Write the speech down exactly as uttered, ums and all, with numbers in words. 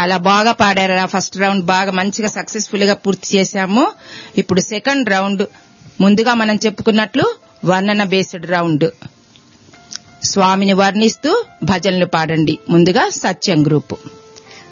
చాలా బాగా పాడారు. ఫస్ట్ రౌండ్ బాగా మంచిగా సక్సెస్ఫుల్ గా పూర్తి చేశాము. ఇప్పుడు సెకండ్ రౌండ్ ముందుగా మనం చెప్పుకున్నట్లు వర్ణన బేస్డ్ రౌండ్. స్వామిని వర్ణిస్తూ భజనలు పాడండి. ముందుగా సత్యం గ్రూప్.